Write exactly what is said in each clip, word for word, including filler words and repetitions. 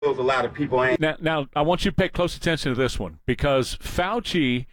a lot of people ain't. Now, now, I want you to pay close attention to this one because Fauci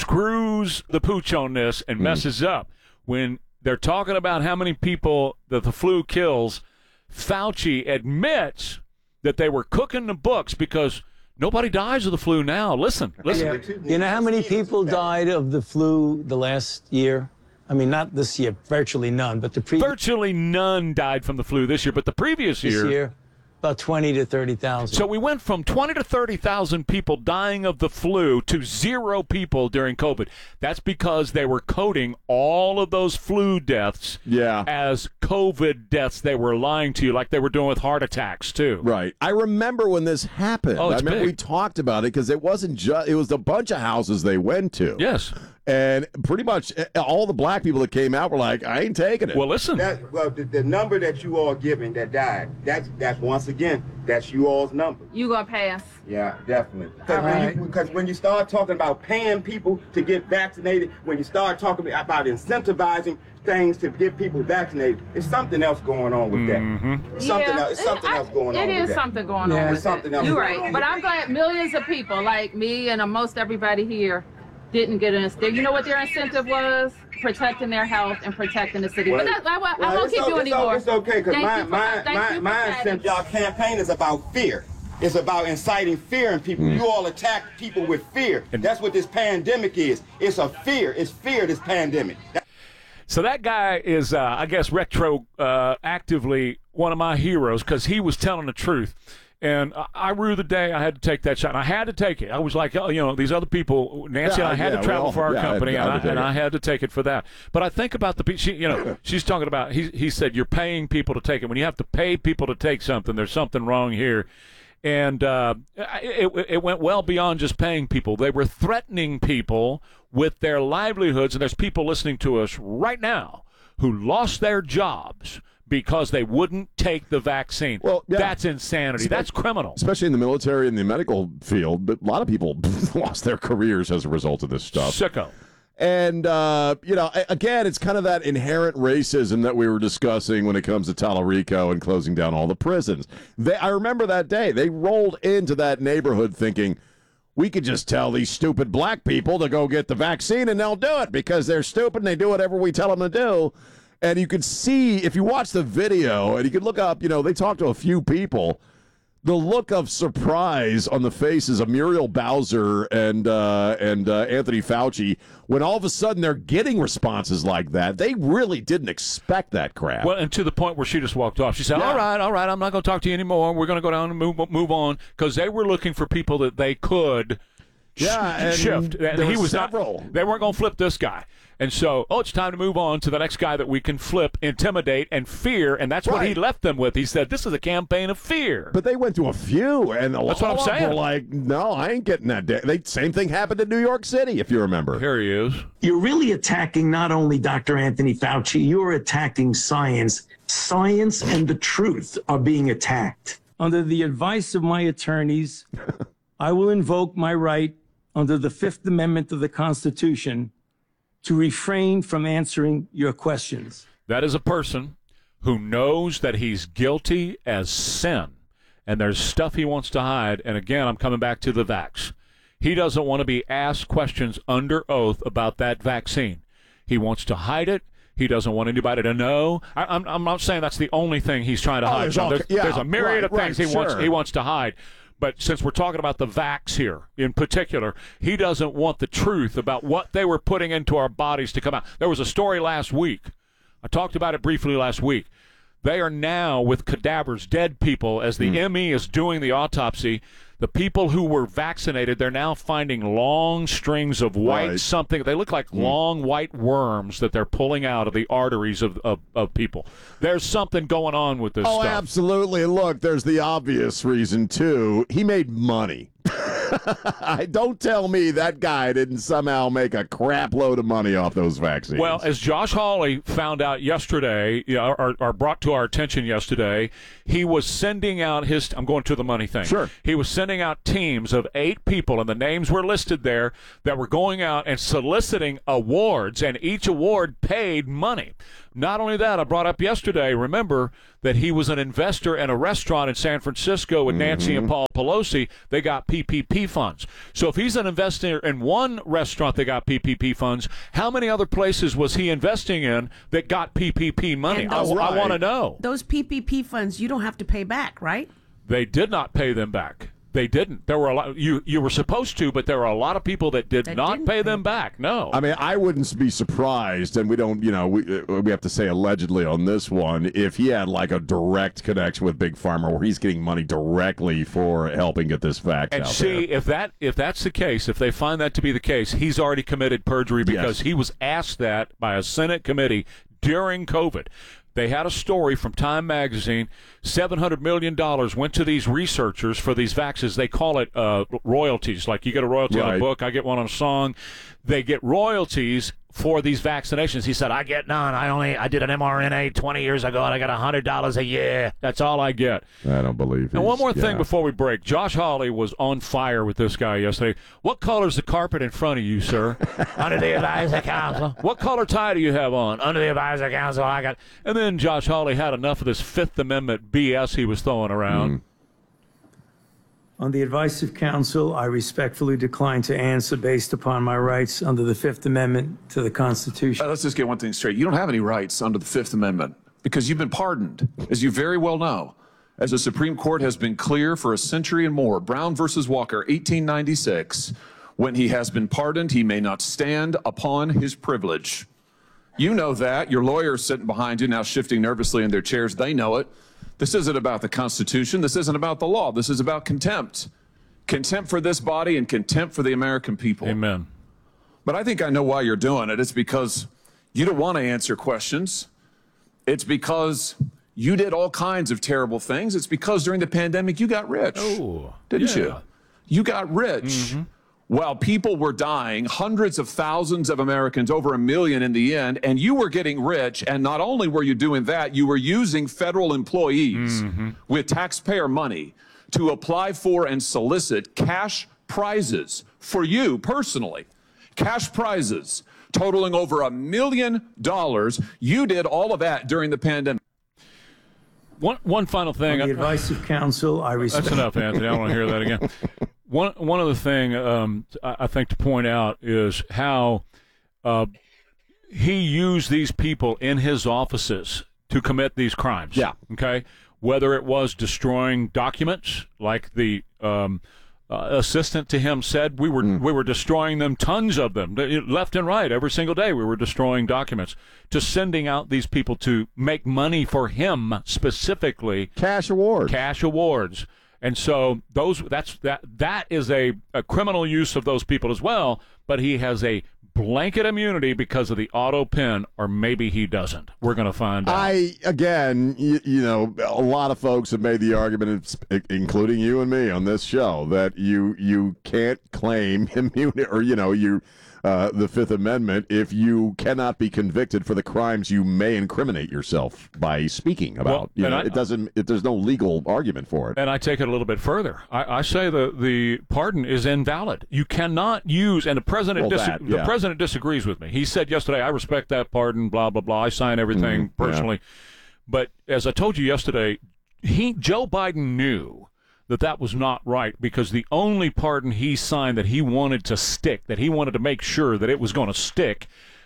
screws the pooch on this and messes mm. up. When they're talking about how many people that the flu kills, Fauci admits that they were cooking the books because nobody dies of the flu now. Listen, listen. Yeah. You know how many people died of the flu the last year? I mean, not this year, virtually none, but the previous Virtually none died from the flu this year, but the previous year. This year, about twenty to thirty thousand. So we went from twenty to thirty thousand people dying of the flu to zero people during COVID. That's because they were coding all of those flu deaths yeah. as COVID deaths. They were lying to you like they were doing with heart attacks, too. Right. I remember when this happened. Oh, it's I mean, big. we talked about it because it wasn't just, it was a bunch of houses they went to. Yes. And pretty much all the black people that came out were like, I ain't taking it. Well, listen. That, well, the, the number that you all giving that died, that's, that's once again, that's you all's number. You gonna pass? Yeah, definitely. Because right. when, you, when you start talking about paying people to get vaccinated, when you start talking about incentivizing things to get people vaccinated, it's something else going on with that. Mm-hmm. Something yeah, else, it's something I, else going it on is with that. something going yeah. on with It's something that. else You're going right. on But with I'm that. glad millions of people like me and uh, most everybody here didn't get an incentive. You know what their incentive was? Protecting their health and protecting the city. Well, but that, I, I well, won't keep o- you it's anymore. O- It's okay, because my, for, my, my, my incentive, y'all campaign is about fear. It's about inciting fear in people. Mm. You all attack people with fear. And that's what this pandemic is. It's a fear. It's fear, this pandemic. That- So that guy is, uh, I guess, retro uh, actively one of my heroes because he was telling the truth. And I, I rue the day I had to take that shot. And I had to take it. I was like, oh, you know, these other people, Nancy yeah, and I had yeah, to travel well, for our yeah, company, I and, I, to and I had to take it for that. But I think about the people, she, you know, she's talking about, he, he said, you're paying people to take it. When you have to pay people to take something, there's something wrong here. And uh, it, it went well beyond just paying people. They were threatening people with their livelihoods. And there's people listening to us right now who lost their jobs because they wouldn't take the vaccine. Well, yeah. That's insanity. That's criminal. Especially in the military and the medical field. But a lot of people lost their careers as a result of this stuff. Sicko. And, uh, you know, again, it's kind of that inherent racism that we were discussing when it comes to Tallarico and closing down all the prisons. They, I remember that day. They rolled into that neighborhood thinking, we could just tell these stupid black people to go get the vaccine and they'll do it because they're stupid and they do whatever we tell them to do. And you could see, if you watch the video, and you could look up, you know, they talked to a few people, the look of surprise on the faces of Muriel Bowser and uh, and uh, Anthony Fauci when all of a sudden they're getting responses like that. They really didn't expect that crap. Well, and to the point where she just walked off. She said, Yeah. all right, all right, I'm not going to talk to you anymore. We're going to go down and move, move on because they were looking for people that they could Yeah, sh- and shift. there he were was several. Not, they weren't going to flip this guy. And so, oh, it's time to move on to the next guy that we can flip, intimidate, and fear. And that's what he Right. left them with. He said, this is a campaign of fear. But they went to a few, and a That's lot what I'm of them saying. were like, no, I ain't getting that. Day. They, same thing happened in New York City, if you remember. Here he is. You're really attacking not only Doctor Anthony Fauci, you're attacking science. Science and the truth are being attacked. Under the advice of my attorneys, I will invoke my right under the Fifth Amendment of the Constitution to refrain from answering your questions. That is a person who knows that he's guilty as sin, and there's stuff he wants to hide. And again, I'm coming back to the vax. He doesn't want to be asked questions under oath about that vaccine. He wants to hide it. He doesn't want anybody to know. I, I'm, I'm not saying that's the only thing he's trying to Oh, hide. there's John. all- There's, yeah, there's a myriad right, of things right, he wants sure. he wants to hide. But since we're talking about the vax here in particular, he doesn't want the truth about what they were putting into our bodies to come out. There was a story last week. I talked about it briefly last week. They are now with cadavers, dead people, as the mm. M E is doing the autopsy. The people who were vaccinated, they're now finding long strings of white Right. something. They look like mm. long white worms that they're pulling out of the arteries of, of, of people. There's something going on with this Oh, stuff. absolutely. And look, there's the obvious reason, too. He made money. Don't tell me that guy didn't somehow make a crap load of money off those vaccines. Well, as Josh Hawley found out yesterday, you know, or, or brought to our attention yesterday, he was sending out his, I'm going to the money thing. Sure. He was sending out teams of eight people, and the names were listed there, that were going out and soliciting awards, and each award paid money. Not only that, I brought up yesterday, remember, that he was an investor in a restaurant in San Francisco with Nancy Mm-hmm. and Paul Pelosi. They got P P P funds. So if he's an investor in one restaurant that got P P P funds, how many other places was he investing in that got P P P money? And I, those- I want to know. Those P P P funds you don't have to pay back, right? They did not pay them back. They didn't. There were a lot. You you were supposed to, but there were a lot of people that did That not didn't pay pay. them back. No. I mean, I wouldn't be surprised, and we don't, you know, we uh, we have to say allegedly on this one, if he had like a direct connection with Big Pharma where he's getting money directly for helping get this vax And out see, there. if that if that's the case, if they find that to be the case, he's already committed perjury because Yes. he was asked that by a Senate committee during COVID. They had a story from Time Magazine. seven hundred million dollars went to these researchers for these vaccines. They call it uh, royalties. Like you get a royalty on a Right. book, I get one on a song. They get royalties for these vaccinations. He said, I get none. I only I did an M R N A twenty years ago, and I got one hundred dollars a year. That's all I get. I don't believe And he's- one more thing yeah. before we break. Josh Hawley was on fire with this guy yesterday. What color's the carpet in front of you, sir? Under the advisor council. What color tie do you have on? Under the advisor council. I got. And then Josh Hawley had enough of this Fifth Amendment B S he was throwing around. Mm. On the advice of counsel, I respectfully decline to answer based upon my rights under the Fifth Amendment to the Constitution. Uh, let's just get one thing straight. You don't have any rights under the Fifth Amendment because you've been pardoned, as you very well know. As the Supreme Court has been clear for a century and more, Brown versus Walker, eighteen ninety-six, when he has been pardoned, he may not stand upon his privilege. You know that. Your lawyers sitting behind you now shifting nervously in their chairs, they know it. This isn't about the Constitution. This isn't about the law. This is about contempt. Contempt for this body and contempt for the American people. Amen. But I think I know why you're doing it. It's because you don't want to answer questions. It's because you did all kinds of terrible things. It's because during the pandemic you got rich. Oh, didn't yeah. you? You got rich. Mm-hmm. While people were dying, hundreds of thousands of Americans, over a million in the end, and you were getting rich. And not only were you doing that, you were using federal employees Mm-hmm. with taxpayer money to apply for and solicit cash prizes for you personally. Cash prizes totaling over a million dollars. You did all of that during the pandemic. One one final thing. On the advice of counsel, I respect. That's enough, Anthony. I don't want to hear that again. One one other thing um, I, I think to point out is how uh, he used these people in his offices to commit these crimes. Yeah. Okay. Whether it was destroying documents, like the um, uh, assistant to him said, we were we were destroying them, tons of them, left and right, every single day. We were destroying documents. To sending out these people to make money for him specifically. Cash award. Cash awards. And so those that's that that is a, a criminal use of those people as well, but he has a blanket immunity because of the auto pen, or maybe he doesn't. We're going to find out. I, again, you, you know, a lot of folks have made the argument, including you and me on this show, that you you can't claim immunity, or, you know, you uh, the Fifth Amendment if you cannot be convicted for the crimes you may incriminate yourself by speaking about. Well, you and know, I- it doesn't. It, there's no legal argument for it. And I take it a little bit further. I, I say the the pardon is invalid. You cannot use, and the president Well, dis- that, the yeah. president disagrees with me. He said yesterday, "I respect that pardon." Blah blah blah. I sign everything Mhm, yeah. personally. But as I told you yesterday, he Joe Biden knew that that was not right, because the only pardon he signed that he wanted to stick, that he wanted to make sure that it was going to stick,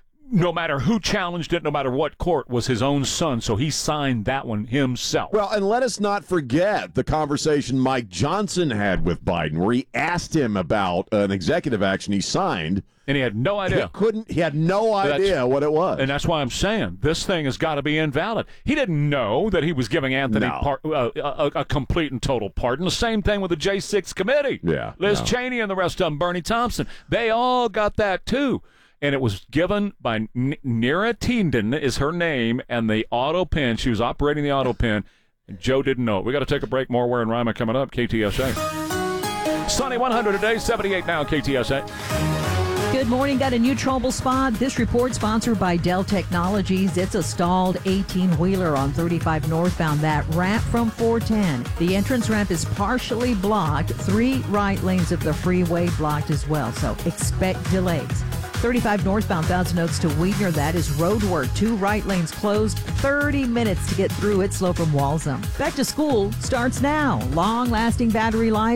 no matter who challenged it, no matter what court, was his own son. So he signed that one himself. Well, and let us not forget the conversation Mike Johnson had with Biden, where he asked him about an executive action he signed. And he had no idea. He couldn't. He had no idea That's- what it was. And that's why I'm saying this thing has got to be invalid. He didn't know that he was giving Anthony No. par- uh, a, a complete and total pardon. The same thing with the J six committee. Yeah, Liz no. Cheney and the rest of them, Bernie Thompson, they all got that too. And it was given by N- Nira Tienden is her name, and the auto pen. She was operating the auto pen, and Joe didn't know it. We got to take a break. More Ware and Rima coming up. K T S A. Sunny one hundred a day, seventy-eight now. K T S A. Good morning. Got a new trouble spot. This report sponsored by Dell Technologies. It's a stalled eighteen-wheeler on thirty-five northbound. That ramp from four ten. The entrance ramp is partially blocked. Three right lanes of the freeway blocked as well. So expect delays. thirty-five northbound Thousand Oaks to Wheatner, that is road work. Two right lanes closed, thirty minutes to get through it, slow from Walsham. Back to school starts now. Long-lasting battery life